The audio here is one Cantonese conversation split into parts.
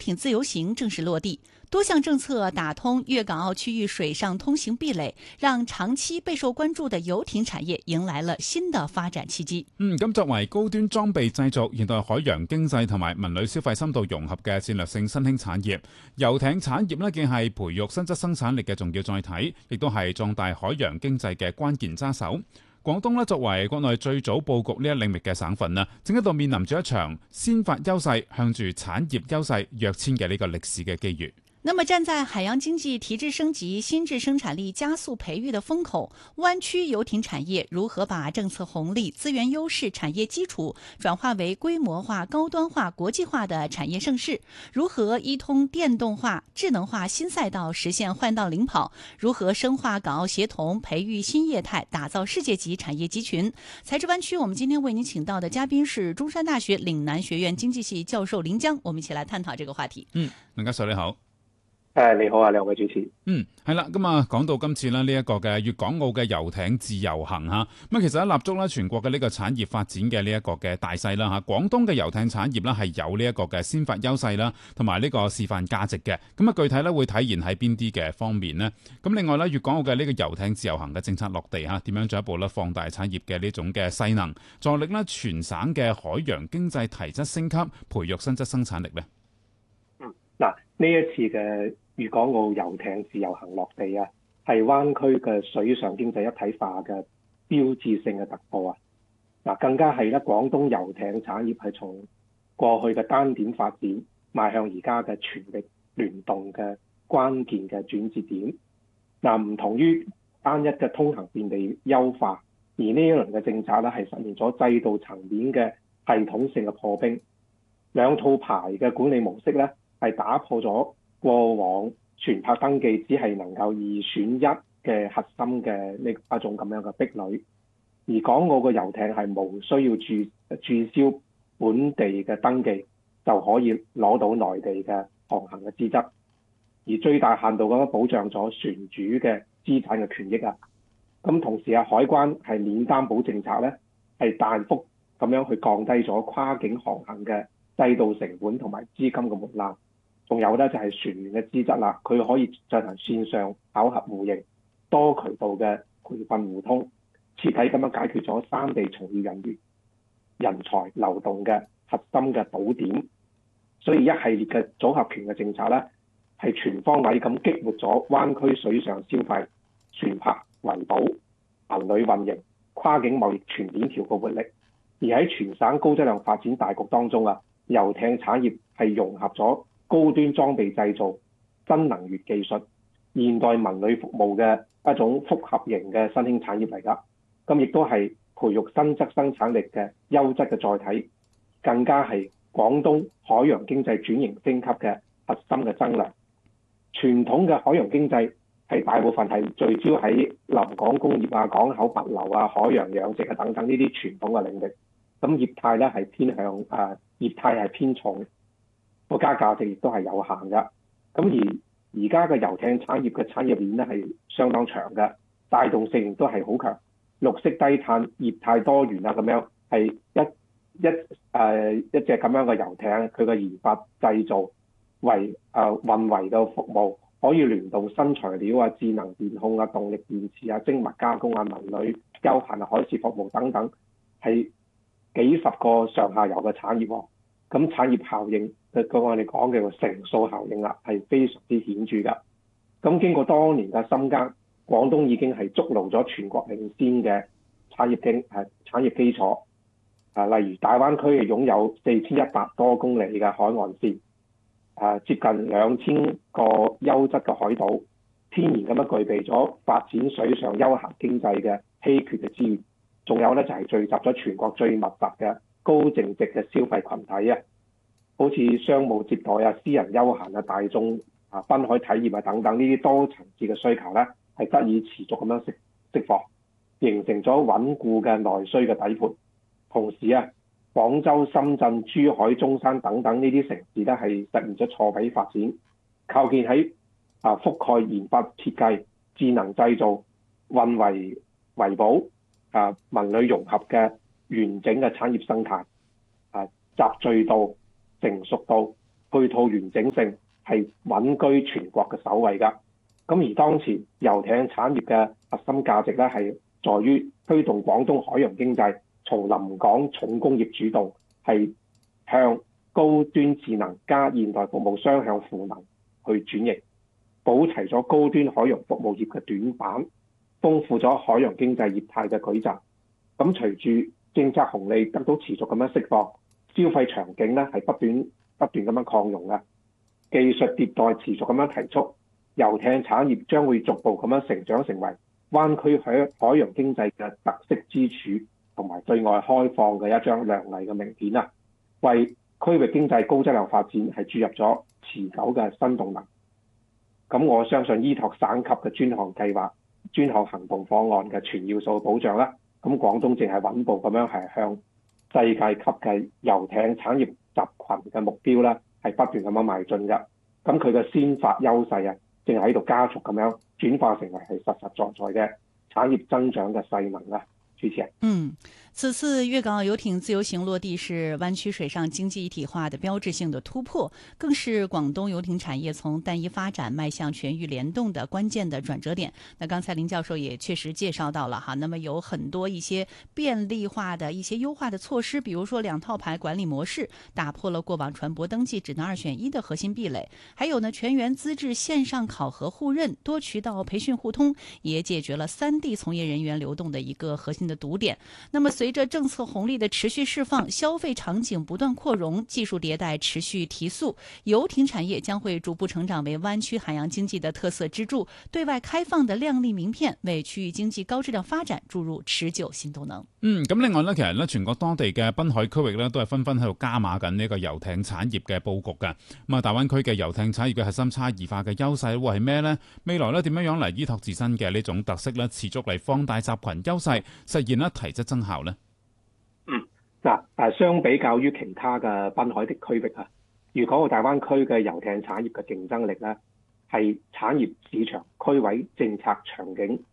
艇自由行正式落地。多項政策打通粵港澳區域水上通行壁壘，讓長期備受關注的遊艇產業迎來了新的發展契機。 咁作為高端裝備製造、現代海洋經濟同埋文旅消費深度融合嘅戰略性新興產業，遊艇產業呢，既係培育新質生產力嘅重要載體，亦都係壯大海洋經濟嘅關鍵揸手。廣東呢，作為國內最早佈局呢一領域嘅省份，正喺度面臨住一場先發優勢向住產業優勢躍遷嘅呢個歷史嘅機遇。 那麼站在海洋經濟提質升級、新質生產力加速培育的風口，灣區遊艇產業如何把政策紅利、資源優勢、產業基礎轉化為規模化、高端化、國際化的產業盛世？如何一通電動化、智能化新賽道，實現換道領跑？如何深化港澳協同，培育新業態，打造世界級產業集群？財智灣區，我們今天為您請到的嘉賓是中山大學嶺南學院經濟系教授林江，我們一起來探討這個話題。 林教授你好。 你好啊，兩位主持。 係啦，咁啊，講到今次呢一個嘅粵港澳嘅遊艇自由行嚇，咁其實立足咧全國嘅呢個產業發展嘅呢一個嘅大勢啦嚇，廣東嘅遊艇產業呢係有呢一個嘅先發優勢啦，同埋呢個示範價值嘅。咁啊，具體咧會體現喺邊啲嘅方面呢？咁另外咧，粵港澳嘅呢個遊艇自由行嘅政策落地嚇，點樣進一步咧放大產業嘅呢種嘅勢能，助力咧全省嘅海洋經濟提質升級，培育新質生產力呢？ 呢一次嘅粵港澳遊艇自由行落地啊，係灣區嘅水上經濟一體化嘅標誌性嘅突破啊！更加係咧廣東遊艇產業係從過去嘅單點發展，邁向而家嘅全域聯動嘅關鍵嘅轉折點。唔同於單一嘅通行便利優化，而呢一輪嘅政策咧係實現咗制度層面嘅系統性嘅破冰，兩套牌嘅管理模式咧，係打破咗過往船舶登記只係能夠二選一嘅核心嘅呢一種咁樣嘅壁壘，而港澳嘅遊艇係無需要註銷本地嘅登記就可以攞到內地嘅航行嘅資質，而最大限度咁樣保障咗船主嘅資產嘅權益啊！咁同時海關係免擔保政策咧，係大幅咁樣去降低咗跨境航行嘅制度成本同埋資金嘅門檻。仲有咧就係船員嘅資質啦，佢可以進行線上考核互認、多渠道嘅培訓互通，徹底咁樣解決咗三地從業人員人才流動嘅核心嘅堵點。所以一系列嘅組合拳嘅政策咧，係全方位咁激活咗灣區水上消費、船舶維保、文旅運營、跨境貿易全鏈條嘅活力。而喺全省高質量發展大局當中啊，遊艇產業係融合咗高端裝備製造、新能源技術、現代文旅服務嘅一種複合型嘅新興產業嚟㗎。咁亦都係培育新質生產力嘅優質嘅載體，更加係廣東海洋經濟轉型升級嘅核心嘅增量。傳統嘅海洋經濟係大部分係聚焦喺臨港工業啊、港口物流啊、海洋養殖啊等等呢啲傳統嘅領域。咁業態咧係偏向業態係偏重。國家價值亦都係有限嘅，咁而家嘅遊艇產業嘅產業鏈咧係相當長嘅，帶動性亦都係好強，綠色低碳、業態多元啊咁樣，係一隻咁樣嘅遊艇，佢嘅研發製造為運維嘅服務，可以聯動新材料啊、智能電控啊、動力電池啊、精密加工啊、文旅、休閒啊、海事服務等等，係幾十個上下游嘅產業。咁產業效應，我哋講嘅乘數效應啦，係非常之顯著㗎。咁經過多年嘅深耕，廣東已經係築牢咗全國領先嘅產業基礎。例如大灣區係擁有4100多公里嘅海岸線，接近2000個優質嘅海島，天然咁樣具備咗發展水上休閒經濟嘅稀缺嘅資源。仲有咧就係聚集咗全國最密集嘅高淨值嘅消費群體啊，好似商務接待啊、私人休閒啊、大眾濱海體驗啊等等呢啲多層次嘅需求咧，係得以持續咁樣釋放，形成咗穩固嘅內需嘅底盤。同時廣州、深圳、珠海、中山等等呢啲城市咧係實現咗錯位發展，構建喺覆蓋研發設計、智能製造、運維保、文旅融合嘅完整嘅產業生態，集聚度、成熟度、 配套完整性係穩居全國嘅首位㗎。咁而當前遊艇產業嘅核心價值咧係在於推動廣東海洋經濟從臨港重工業主導，係向高端智能加現代服務雙向賦能去轉型，補齊咗高端海洋服務業嘅短板，豐富咗海洋經濟業態嘅舉措。咁隨住政策紅利得到持續咁樣釋放，消費場景咧係不斷咁樣擴容嘅，技術迭代持續咁樣提速，遊艇產業將會逐步咁樣成長成為灣區海洋經濟嘅特色支柱，同埋對外開放嘅一張亮麗嘅名片啊！為區域經濟高質量發展係注入咗持久嘅新動能。咁我相信依託省級嘅專項計劃、專項行動方案嘅全要素保障啦，咁廣東正係穩步咁樣係向世界級嘅遊艇產業集群嘅目標啦，係不斷咁樣邁進嘅。咁佢嘅先發優勢啊，正喺度加速咁樣轉化成為係實實在在嘅產業增長嘅勢能啦。主持人， 此次粵港澳遊艇自由行落地是灣區水上經濟一體化的標誌性的突破，更是廣東遊艇產業從單一發展邁向全域聯動的關鍵的轉折點。那剛才林教授也確實介紹到了哈，那麼有很多一些便利化的一些優化的措施，比如說兩套牌管理模式，打破了過往船舶登記只能2選1的核心壁壘，還有呢全員資質線上考核互認，多渠道培訓互通，也解決了3地從業人員流動的一個核心的堵點。那麼隨着政策紅利的持續釋放，消費場景不斷擴容，技術迭代持續提速，遊艇產業將會逐步成長為灣區海洋經濟的特色支柱，對外開放的亮麗名片，為區域經濟高質量發展注入持久新動能。 咁另外呢，其實呢，全國多地嘅濱海區域呢，都係紛紛喺度加碼緊呢個遊艇產業嘅佈局㗎。咁啊，大灣區嘅遊艇產業嘅核心差異化嘅優勢會係咩呢？未來呢，點樣嚟依託自身嘅呢種特色呢，持續嚟放大集群優勢，實現提質增效呢？ 相比較於其他嘅濱海的區域啊，粵港澳大灣區嘅遊艇產業嘅競爭力咧，係產業、市場、區位、政策、場景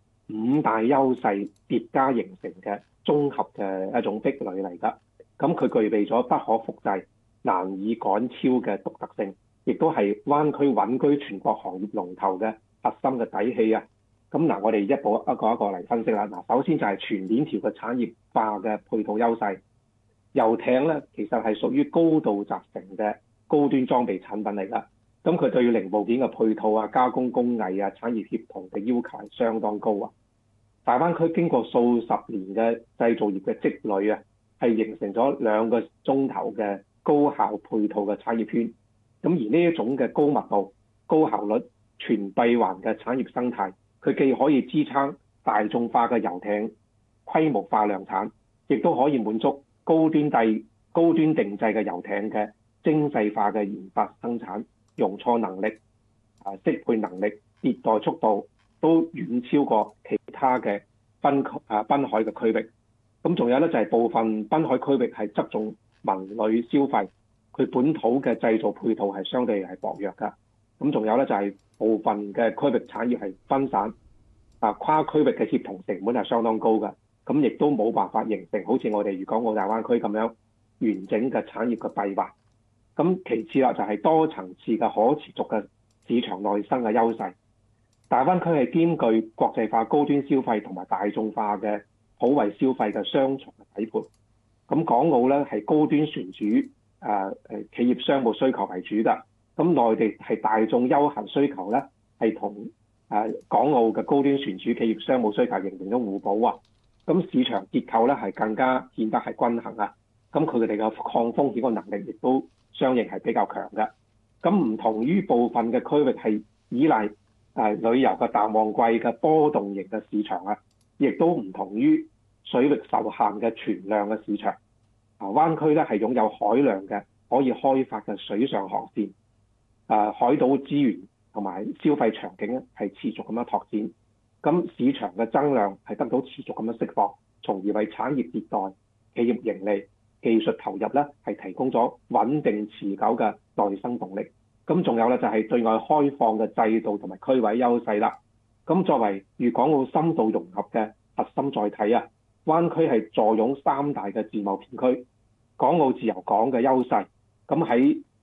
5大優勢疊加形成嘅綜合嘅一種壁壘嚟㗎。咁佢具備咗不可複製、難以趕超嘅獨特性，亦都係灣區穩居全國行業龍頭嘅核心嘅底氣啊！咁嗱，我哋一個一個嚟分析啦。嗱，首先就係全鏈條嘅產業化嘅配套優勢。遊艇咧，其實係屬於高度集成嘅高端裝備產品嚟㗎。咁佢對零部件嘅配套啊、加工工藝啊、產業協同嘅要求係相當高啊。大灣區經過數十年嘅製造業嘅積累啊，係形成咗2個鐘頭嘅高效配套嘅產業圈。咁而呢一種嘅高密度、高效率、全閉環嘅產業生態，佢既可以支撐大眾化嘅遊艇規模化量產，亦都可以滿足高端定製嘅遊艇嘅精細化嘅研發生產，容錯能力、適配能力、迭代速度都遠超過其他嘅濱海嘅區域。咁仲有咧就係部分濱海區域係側重文旅消費，佢本土嘅製造配套係相對係薄弱㗎。咁仲有咧就係部分嘅區域產業係分散，跨區域嘅協同成本係相當高㗎。咁亦都冇辦法形成好似我哋粵港澳大灣區咁樣完整嘅產業嘅閉環。咁其次啦，就係多層次嘅可持續嘅市場內生嘅優勢。大灣區係兼具國際化高端消費同埋大眾化嘅普惠消費嘅雙重嘅體盤。咁港澳咧係高端船主企業商務需求為主㗎。咁內地係大眾休閒需求咧係同港澳嘅高端船主企業商務需求形成咗互補啊。咁市場結構咧係更加顯得係均衡啊！咁佢哋嘅抗風險嘅能力亦都相應係比較強嘅。咁唔同於部分嘅區域係依賴旅遊嘅淡旺季嘅波動型嘅市場啊，亦都唔同於水域受限嘅存量嘅市場。灣區咧係擁有海量嘅可以開發嘅水上航線，海島資源同埋消費場景咧係持續咁樣拓展。咁市場嘅增量係得到持續咁樣釋放，從而為產業迭代、企業盈利、技術投入咧係提供咗穩定持久嘅內生動力。咁仲有咧就係對外開放嘅制度同埋區位優勢啦。咁作為粵港澳深度融合嘅核心載體啊，灣區係坐擁3大嘅自貿片區，港澳自由港嘅優勢。咁喺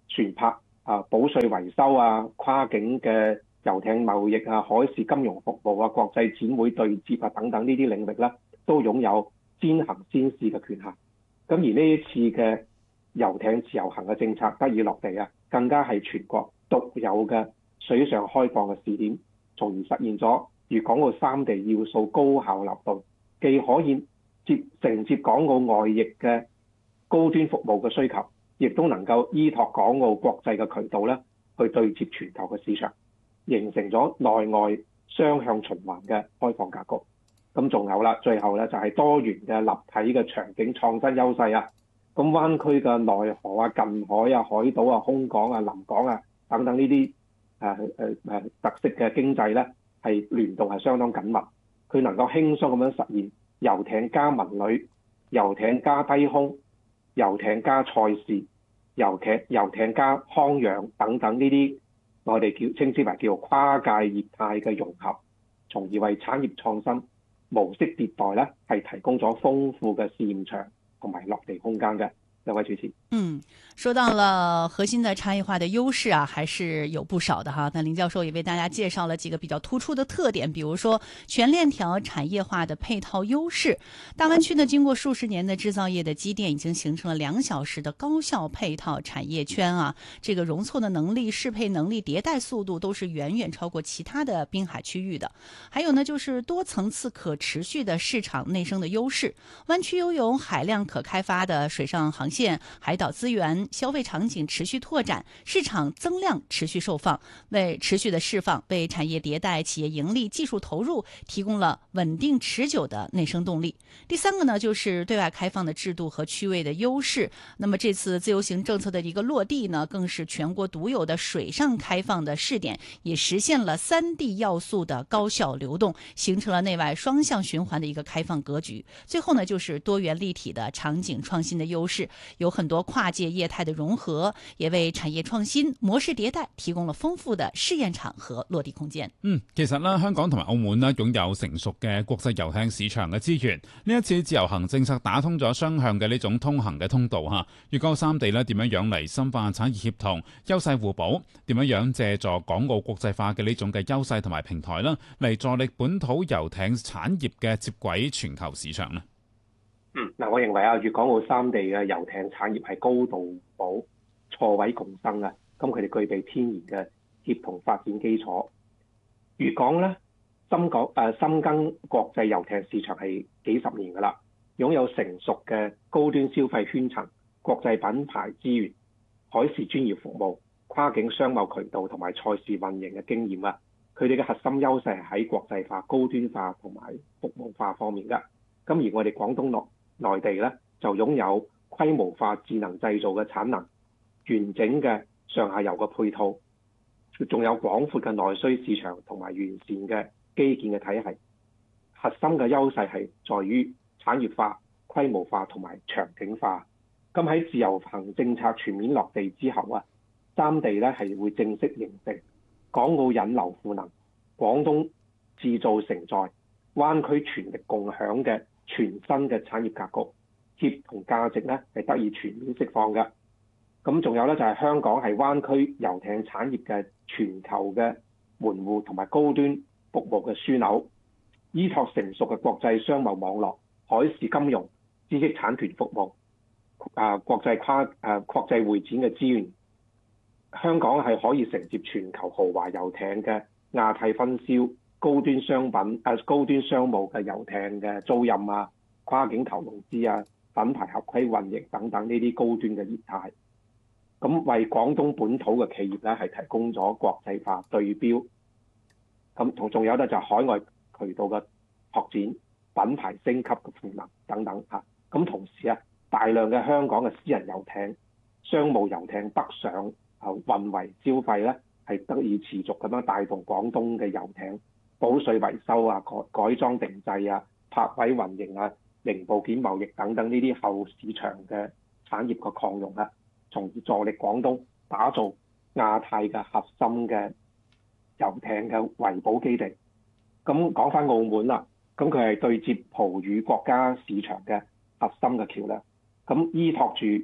船舶保稅維修啊、跨境嘅遊艇貿易啊、海事金融服務啊、國際展會對接啊等等呢啲領域咧，都擁有先行先試嘅權限。咁而呢一次嘅遊艇自由行嘅政策得以落地啊，更加係全國獨有嘅水上開放嘅試點，從而實現咗粵港澳三地要素高效流動，既可以承接港澳外溢嘅高端服務嘅需求，亦都能夠依託港澳國際嘅渠道咧，去對接全球嘅市場，形成咗內外雙向循環嘅開放格局。咁仲有啦，最後咧就係多元嘅立體嘅場景創新優勢啊！咁灣區嘅內河啊、近海啊、海島啊、空港啊、臨港啊等等呢啲特色嘅經濟咧，係聯動係相當緊密，佢能夠輕鬆咁樣實現遊艇加文旅、遊艇加低空、遊艇加賽事、遊艇加康養等等呢啲，我哋稱之為叫跨界業態嘅融合，從而為產業創新模式迭代咧，係提供咗豐富嘅試驗場同埋落地空間嘅。兩位主持， 說到了核心的差異化的優勢啊，還是有不少的哈。那林教授也為大家介紹了幾個比較突出的特點，比如說全鏈條產業化的配套優勢。大灣區呢，經過數十年的製造業的積澱，已經形成了2小時的高效配套產業圈啊。這個容錯的能力、適配能力、迭代速度都是遠遠超過其他的濱海區域的。還有呢，就是多層次可持續的市場內生的優勢。灣區擁有海量可開發的水上航線、海島資源、消費場景持續拓展，市場增量持續受放，為持續的釋放，為產業迭代、企業盈利、技術投入提供了穩定持久的內生動力。第三個呢，就是對外開放的制度和區位的優勢。那麼這次自由行政策的一個落地呢，更是全國獨有的水上開放的試點，也實現了3地要素的高效流動，形成了內外雙向循環的一個開放格局。最後呢，就是多元立體的場景創新的優勢，有很多跨界業態的融合，也為產業創新模式迭代提供了豐富的試驗場和落地空間。 其實呢，香港同埋澳門呢，擁有成熟嘅國際遊艇市場嘅資源。呢一次自由行政策打通咗雙向嘅呢種通行嘅通道嚇，粵港澳三地呢點樣嚟深化產業協同、優勢互補？點樣借助港澳國際化嘅呢種嘅優勢同埋平台啦，嚟助力本土遊艇產業嘅接軌全球市場呢？ 我認為粵港澳三地嘅遊艇產業係高度互補、錯位共生啊！咁佢哋具備天然嘅協同發展基礎。粵港咧深耕國際遊艇市場係幾十年㗎啦，擁有成熟嘅高端消費圈層、國際品牌資源、海事專業服務、跨境商貿渠道同埋賽事運營嘅經驗啊！佢哋嘅核心優勢係喺國際化、高端化同埋服務化方面㗎。咁而我哋廣東內地咧就擁有規模化智能製造嘅產能、完整嘅上下游嘅配套，仲有廣闊嘅內需市場同埋完善嘅基建嘅體系。核心嘅優勢係在於產業化、規模化同埋場景化。咁喺自由行政策全面落地之後啊，三地咧係會正式形成港澳引流賦能、廣東製造承載、灣區全力共享嘅全新嘅產業格局，協同價值咧係得以全面釋放嘅。咁仲有咧就係香港係灣區遊艇產業嘅全球嘅門戶同埋高端服務嘅樞紐，依託成熟嘅國際商貿網絡、海事金融、知識產權服務、國際會展嘅資源，香港係可以承接全球豪華遊艇嘅亞太分銷、高端商務嘅遊艇嘅租賃啊、跨境投融資啊、品牌合規運營等等呢啲高端嘅業態，咁為廣東本土嘅企業咧係提供咗國際化對標，咁仲有咧就係海外渠道嘅拓展、品牌升級嘅賦能等等嚇。咁同時大量嘅香港嘅私人遊艇、商務遊艇北上運維消費咧係得以持續咁樣帶動廣東嘅遊艇保稅維修啊、改裝定製啊、泊位運營啊、零部件貿易等等呢啲後市場嘅產業嘅擴容啊，從而助力廣東打造亞太嘅核心嘅遊艇嘅維保基地。咁講翻澳門啦，咁佢係對接葡語國家市場嘅核心嘅橋梁。咁依託住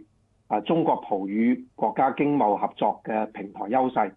中國葡語國家經貿合作嘅平台優勢。